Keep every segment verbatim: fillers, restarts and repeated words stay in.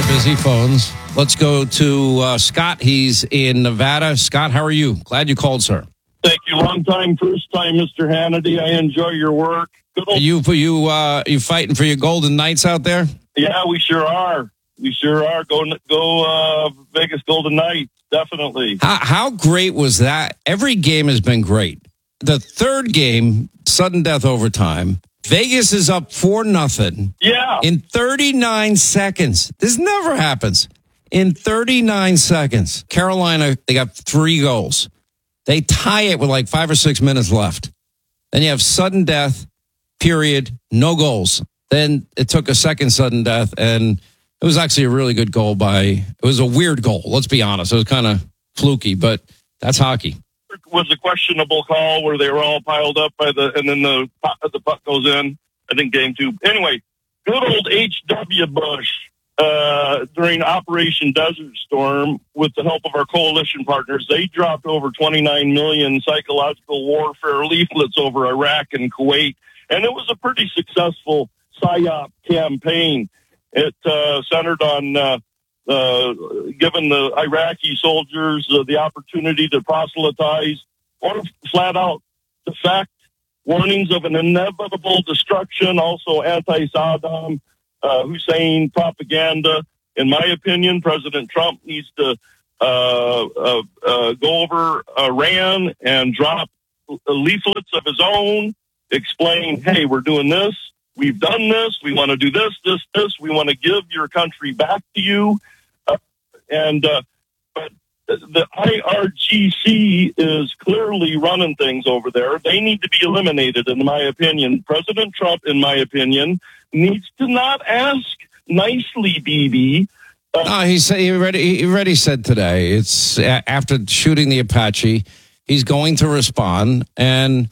our busy phones. Let's go to uh, Scott. He's in Nevada. Scott, how are you? Glad you called, sir. Thank you. Long time, first time, Mister Hannity. I enjoy your work. Good old- Are you you uh, you fighting for your Golden Knights out there? Yeah, we sure are. We sure are. Go go uh, Vegas Golden Knights, definitely. How, how great was that? Every game has been great. The third game, sudden death overtime. Vegas is up four nothing. Yeah. In thirty-nine seconds. This never happens. In thirty-nine seconds, Carolina, they got three goals. They tie it with like five or six minutes left. Then you have sudden death, period, no goals. Then it took a second sudden death, and it was actually a really good goal by, it was a weird goal, let's be honest. It was kind of fluky, but that's hockey. It was a questionable call where they were all piled up by the, and then the, the puck goes in, I think game two. Anyway, good old H W. Bush, uh, during Operation Desert Storm, with the help of our coalition partners, they dropped over twenty-nine million psychological warfare leaflets over Iraq and Kuwait. And it was a pretty successful PSYOP campaign. It uh, centered on uh, uh, giving the Iraqi soldiers uh, the opportunity to proselytize or flat out defect, warnings of an inevitable destruction, also anti-Saddam uh, Hussein propaganda. In my opinion, President Trump needs to uh, uh, uh, go over Iran and drop leaflets of his own, explain, hey, we're doing this. We've done this. We want to do this, this, this. We want to give your country back to you. Uh, and uh, but the I R G C is clearly running things over there. They need to be eliminated, in my opinion. President Trump, in my opinion, needs to not ask nicely, B B. Uh, no, he said he already, he already said today. It's after shooting the Apache, he's going to respond, and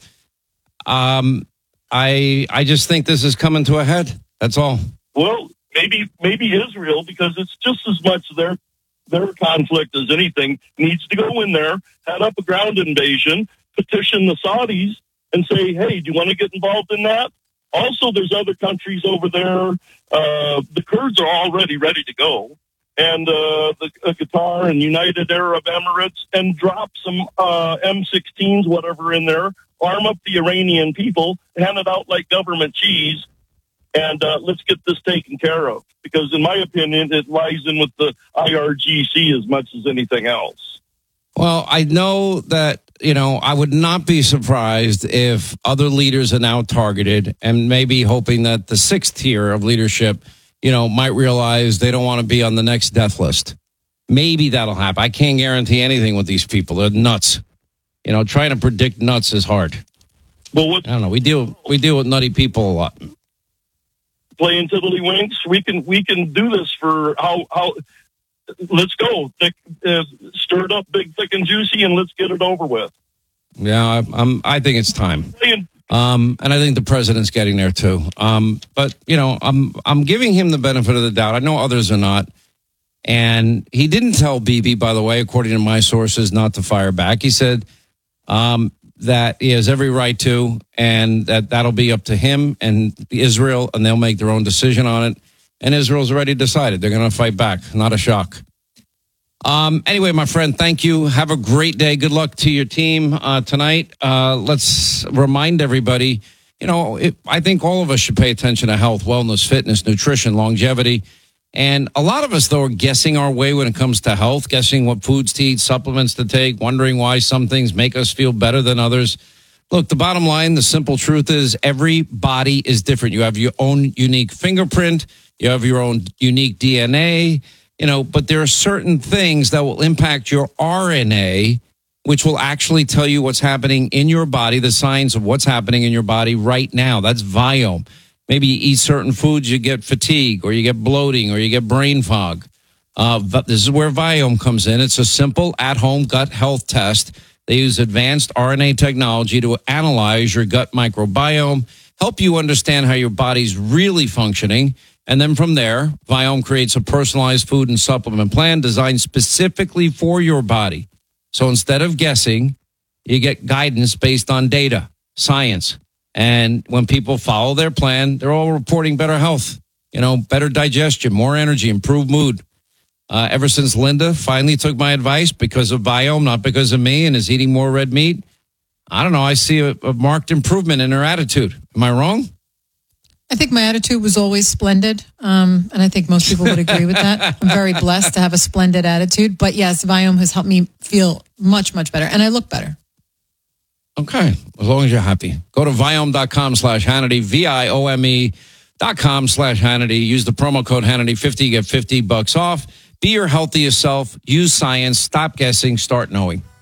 um. I I just think this is coming to a head. That's all. Well, maybe maybe Israel, because it's just as much their their conflict as anything, needs to go in there, head up a ground invasion, petition the Saudis, and say, hey, do you want to get involved in that? Also, there's other countries over there. Uh, the Kurds are already ready to go. And uh, the uh, Qatar and United Arab Emirates, and drop some uh, M sixteens, whatever, in there. Arm up the Iranian people, hand it out like government cheese, and uh, let's get this taken care of. Because in my opinion, it lies in with the I R G C as much as anything else. Well, I know that, you know, I would not be surprised if other leaders are now targeted, and maybe hoping that the sixth tier of leadership, you know, might realize they don't want to be on the next death list. Maybe that'll happen. I can't guarantee anything with these people. They're nuts. You know, trying to predict nuts is hard. Well, what, I don't know. We deal we deal with nutty people a lot. Playing tiddlywinks, we can we can do this for how how. Let's go, thick, uh, stir it up, big, thick, and juicy, and let's get it over with. Yeah, I, I'm. I think it's time. Um, and I think the president's getting there too. Um, but you know, I'm I'm giving him the benefit of the doubt. I know others are not. And he didn't tell Bibi, by the way, according to my sources, not to fire back. He said um, that he has every right to, and that that'll be up to him and Israel, and they'll make their own decision on it. And Israel's already decided they're going to fight back. Not a shock. Um, anyway, my friend, thank you. Have a great day. Good luck to your team uh, tonight. Uh, let's remind everybody, you know, it, I think all of us should pay attention to health, wellness, fitness, nutrition, longevity. And a lot of us, though, are guessing our way when it comes to health, guessing what foods to eat, supplements to take, wondering why some things make us feel better than others. Look, the bottom line, the simple truth is every body is different. You have your own unique fingerprint. You have your own unique D N A, you know, but there are certain things that will impact your R N A, which will actually tell you what's happening in your body, the signs of what's happening in your body right now. That's Viome. Maybe you eat certain foods, you get fatigue, or you get bloating, or you get brain fog. Uh, but this is where Viome comes in. It's a simple at-home gut health test. They use advanced R N A technology to analyze your gut microbiome, help you understand how your body's really functioning. And then from there, Viome creates a personalized food and supplement plan designed specifically for your body. So instead of guessing, you get guidance based on data, science. And when people follow their plan, they're all reporting better health. you know, better digestion, more energy, improved mood. Uh, ever since Linda finally took my advice because of Viome, not because of me, and is eating more red meat, I don't know, I see a, a marked improvement in her attitude. Am I wrong? I think my attitude was always splendid, um, and I think most people would agree with that. I'm very blessed to have a splendid attitude. But yes, Viome has helped me feel much, much better, and I look better. Okay, as long as you're happy. Go to Viome.com slash Hannity, V I O M E dot com slash Hannity. Use the promo code Hannity fifty, get fifty bucks off. Be your healthiest self. Use science. Stop guessing. Start knowing.